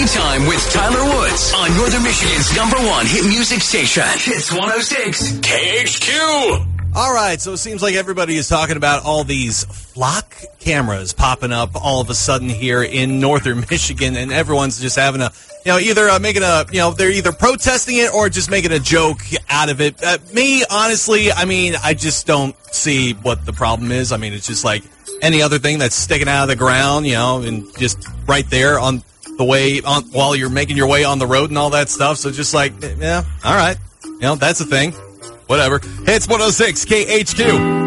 Time with Tyler Woods on Northern Michigan's #1 hit music station. Hits 106 KHQ. All right, so it seems like everybody is talking about all these flock cameras popping up all of a sudden here in Northern Michigan, and everyone's just having a, either making a, they're either protesting it or just making a joke out of it. Me, honestly, I just don't see what the problem is. It's just like any other thing that's sticking out of the ground, and just right there on the way while you're making your way on the road and all that stuff. So just like, yeah, all right, that's a thing. Whatever. Hits 106 KHQ.